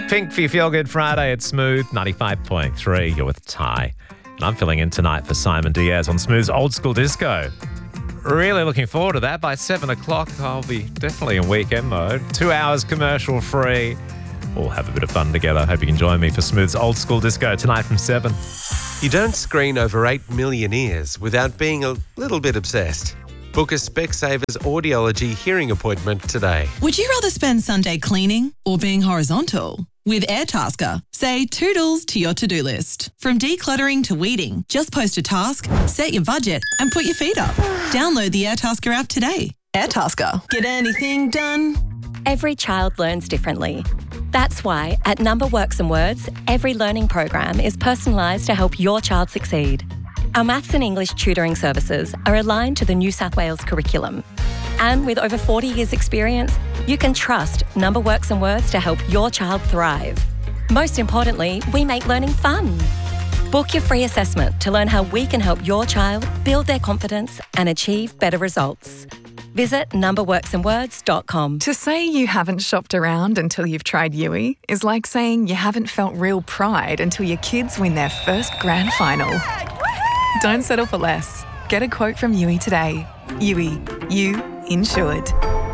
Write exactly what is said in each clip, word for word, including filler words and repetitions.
Pink for your Feel Good Friday. It's Smooth ninety-five point three. You're with Ty. And I'm filling in tonight for Simon Diaz on Smooth's Old School Disco. Really looking forward to that. By seven o'clock, I'll be definitely in weekend mode. Two hours commercial free. We'll have a bit of fun together. Hope you can join me for Smooth's Old School Disco tonight from seven. You don't screen over eight million ears without being a little bit obsessed. Book a Specsavers audiology hearing appointment today. Would you rather spend Sunday cleaning or being horizontal? With AirTasker, say toodles to your to-do list. From decluttering to weeding, just post a task, set your budget and put your feet up. Download the AirTasker app today. AirTasker. Get anything done? Every child learns differently. That's why at Number Works and Words, every learning program is personalised to help your child succeed. Our maths and English tutoring services are aligned to the New South Wales curriculum. And with over forty years experience, you can trust Number Works and Words to help your child thrive. Most importantly, we make learning fun. Book your free assessment to learn how we can help your child build their confidence and achieve better results. Visit number works and words dot com. To say you haven't shopped around until you've tried Yui is like saying you haven't felt real pride until your kids win their first grand final. Don't settle for less. Get a quote from Yui today. Yui, you insured.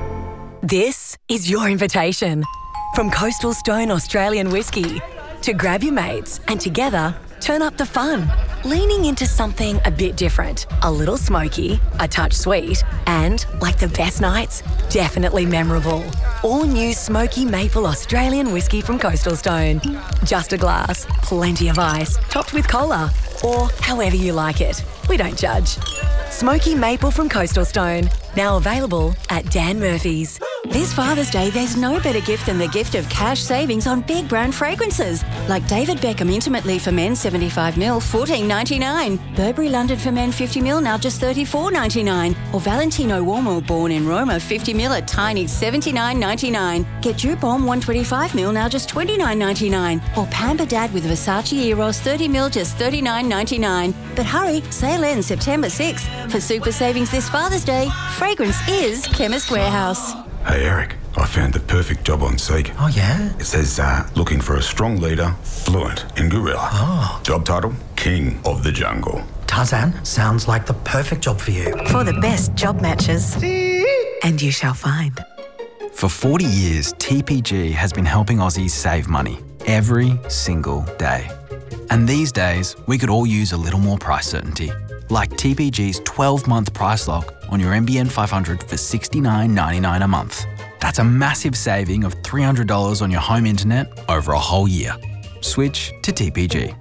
This is your invitation from Coastal Stone Australian Whiskey to grab your mates and together turn up the fun. Leaning into something a bit different, a little smoky, a touch sweet, and, like the best nights, definitely memorable. All new Smoky Maple Australian Whiskey from Coastal Stone. Just a glass, plenty of ice, topped with cola, or however you like it. We don't judge. Smoky Maple from Coastal Stone, now available at Dan Murphy's. This Father's Day, there's no better gift than the gift of cash savings on big brand fragrances. Like David Beckham Intimately for men seventy-five mil, fourteen ninety-nine. Burberry London for men fifty mil, now just thirty-four ninety-nine. Or Valentino Uomo Born in Roma fifty mil at tiny seventy-nine ninety-nine. Get Dupont one twenty-five mil, now just twenty-nine ninety-nine. Or Pamper Dad with Versace Eros thirty mil, just thirty-nine ninety-nine. But hurry, sale ends September sixth. For super savings this Father's Day, fragrance is Chemist Warehouse. Hey Eric, I found the perfect job on Seek. Oh yeah? It says uh, looking for a strong leader, fluent in gorilla. Oh. Job title, King of the Jungle. Tarzan, sounds like the perfect job for you. For the best job matches. And you shall find. For forty years, T P G has been helping Aussies save money every single day. And these days, we could all use a little more price certainty. Like T P G's twelve-month price lock on your N B N five hundred for sixty-nine ninety-nine a month. That's a massive saving of three hundred dollars on your home internet over a whole year. Switch to T P G.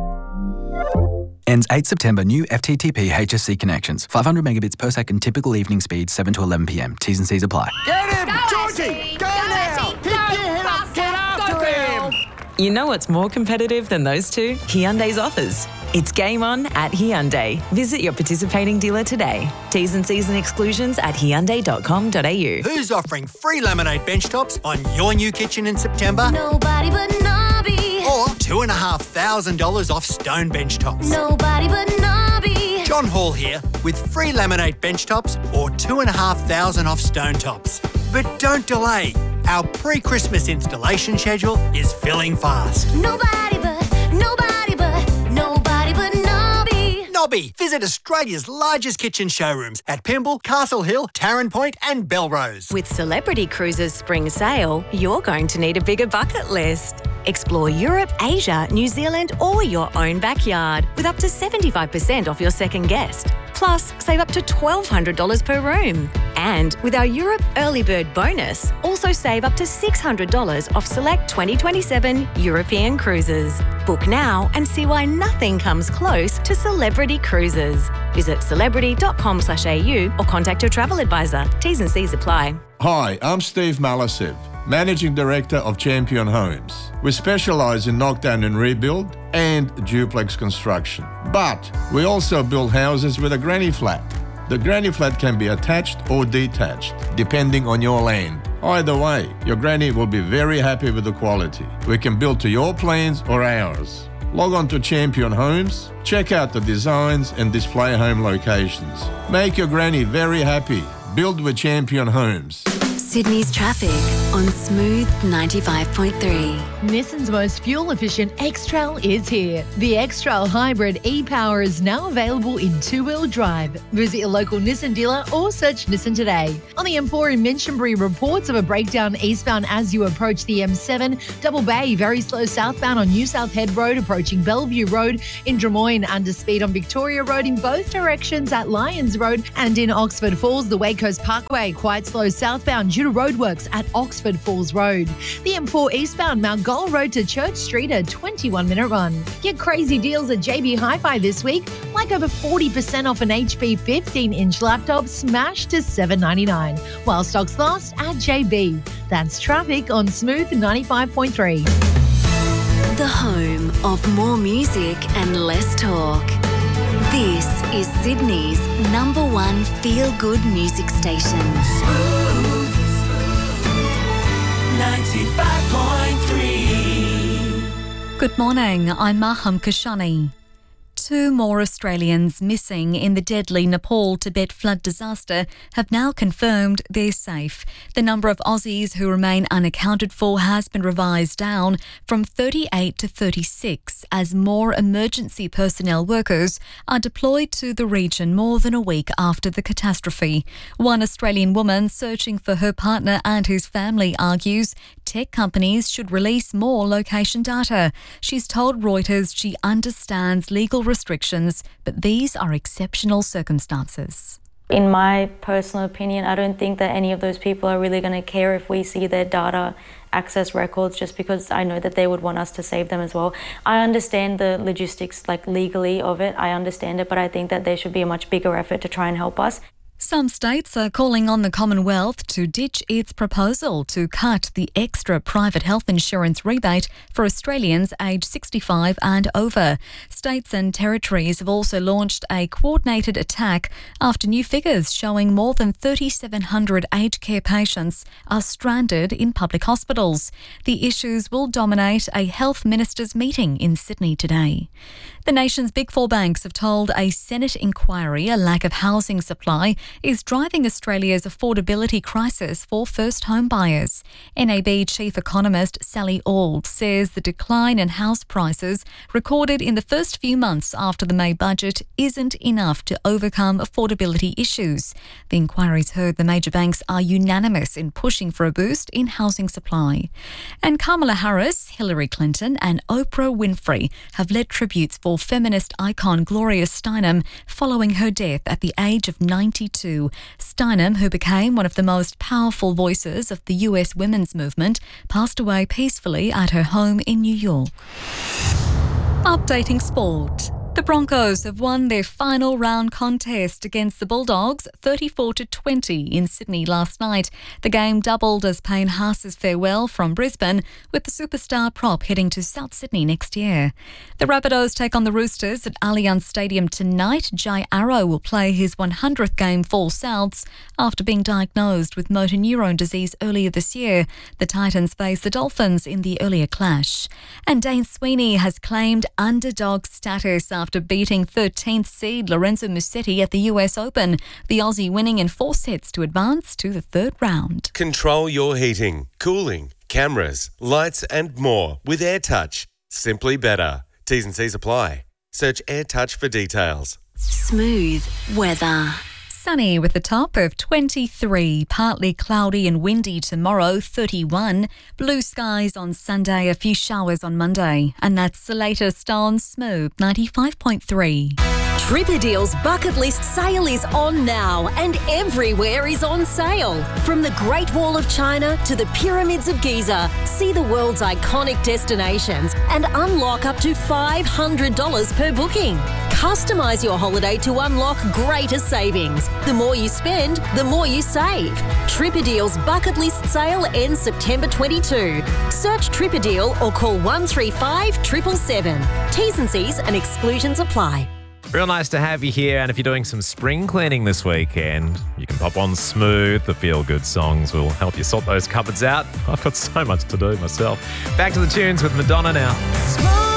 Ends eighth September. New F T T P H S C connections. five hundred megabits per second typical evening speed, seven to eleven p m. T's and C's apply. Get him! Georgie! Go, go now! Pick your head up! Get after him! You know what's more competitive than those two? Hyundai's offers. It's game on at Hyundai. Visit your participating dealer today. T's and C's and exclusions at hyundai dot com dot a u. Who's offering free laminate bench tops on your new kitchen in September? Nobody but Nobby. Or two and a half thousand dollars off stone bench tops. Nobody but Nobby. John Hall here with free laminate bench tops or two and a half thousand off stone tops. But don't delay. Our pre-Christmas installation schedule is filling fast. Nobody but, nobody but, nobody but Nobby. Nobby. Visit Australia's largest kitchen showrooms at Pymble, Castle Hill, Tarrant Point and Belrose. With Celebrity Cruises Spring Sale, you're going to need a bigger bucket list. Explore Europe, Asia, New Zealand or your own backyard with up to seventy-five percent off your second guest. Plus, save up to twelve hundred dollars per room. And with our Europe Early Bird bonus, also save up to six hundred dollars off select twenty twenty-seven European cruises. Book now and see why nothing comes close to Celebrity Cruises. Visit celebrity dot com slash a u or contact your travel advisor. T's and C's apply. Hi, I'm Steve Malasev, Managing Director of Champion Homes. We specialise in knockdown and rebuild and duplex construction. But we also build houses with a granny flat. The granny flat can be attached or detached, depending on your land. Either way, your granny will be very happy with the quality. We can build to your plans or ours. Log on to Champion Homes, check out the designs and display home locations. Make your granny very happy. Build with Champion Homes. Sydney's traffic on Smooth ninety-five point three. Nissan's most fuel-efficient X-Trail is here. The X-Trail Hybrid e-Power is now available in two-wheel drive. Visit your local Nissan dealer or search Nissan today. On the M four in Minchinbury, reports of a breakdown eastbound as you approach the M seven. Double Bay, very slow southbound on New South Head Road, approaching Bellevue Road. In Drummoyne, under speed on Victoria Road in both directions at Lyons Road. And in Oxford Falls, the Wade Coast Parkway, quite slow southbound due to roadworks at Oxford Falls Road. The M four eastbound, Mount Goal Road to Church Street, a twenty-one minute run. Get crazy deals at J B Hi-Fi this week, like over forty percent off an H P fifteen inch laptop smashed to seven ninety-nine, while stocks last at J B. That's traffic on Smooth ninety-five point three. The home of more music and less talk. This is Sydney's number one feel-good music station. Smooth ninety-five point three. Good morning, I'm Maham Kashani. Two more Australians missing in the deadly Nepal-Tibet flood disaster have now confirmed they're safe. The number of Aussies who remain unaccounted for has been revised down from thirty-eight to thirty-six as more emergency personnel workers are deployed to the region more than a week after the catastrophe. One Australian woman searching for her partner and his family argues tech companies should release more location data. She's told Reuters she understands legal restrictions, but these are exceptional circumstances. In my personal opinion, I don't think that any of those people are really going to care if we see their data access records, just because I know that they would want us to save them as well. I understand the logistics, like legally of it, I understand it, but I think that there should be a much bigger effort to try and help us. Some states are calling on the Commonwealth to ditch its proposal to cut the extra private health insurance rebate for Australians aged sixty-five and over. States and territories have also launched a coordinated attack after new figures showing more than thirty-seven hundred aged care patients are stranded in public hospitals. The issues will dominate a health ministers' meeting in Sydney today. The nation's big four banks have told a Senate inquiry a lack of housing supply is driving Australia's affordability crisis for first home buyers. N A B Chief Economist Sally Auld says the decline in house prices recorded in the first few months after the May budget isn't enough to overcome affordability issues. The inquiry's heard the major banks are unanimous in pushing for a boost in housing supply. And Kamala Harris, Hillary Clinton and Oprah Winfrey have led tributes for feminist icon Gloria Steinem following her death at the age of ninety-two. Steinem, who became one of the most powerful voices of the U S women's movement, passed away peacefully at her home in New York. Updating sport. The Broncos have won their final round contest against the Bulldogs thirty-four to twenty in Sydney last night. The game doubled as Payne Haas's farewell from Brisbane, with the superstar prop heading to South Sydney next year. The Rabbitohs take on the Roosters at Allianz Stadium tonight. Jai Arrow will play his one hundredth game for Souths after being diagnosed with motor neurone disease earlier this year. The Titans face the Dolphins in the earlier clash. And Dane Sweeney has claimed underdog status after After beating thirteenth seed Lorenzo Musetti at the U S Open, the Aussie winning in four sets to advance to the third round. Control your heating, cooling, cameras, lights and more with AirTouch. Simply better. T's and C's apply. Search AirTouch for details. Smooth weather. Sunny with a top of twenty-three, partly cloudy and windy tomorrow, thirty-one. Blue skies on Sunday, a few showers on Monday. And that's the latest on Smooth ninety-five point three. TripADeal's bucket list sale is on now and everywhere is on sale. From the Great Wall of China to the Pyramids of Giza, see the world's iconic destinations and unlock up to five hundred dollars per booking. Customise your holiday to unlock greater savings. The more you spend, the more you save. TripADeal's bucket list sale ends September twenty-second. Search TripADeal or call one three five seven seven seven. T's and C's and exclusions apply. Real nice to have you here, and if you're doing some spring cleaning this weekend, you can pop on Smooth. The feel-good songs will help you sort those cupboards out. I've got so much to do myself. Back to the tunes with Madonna now. Smooth.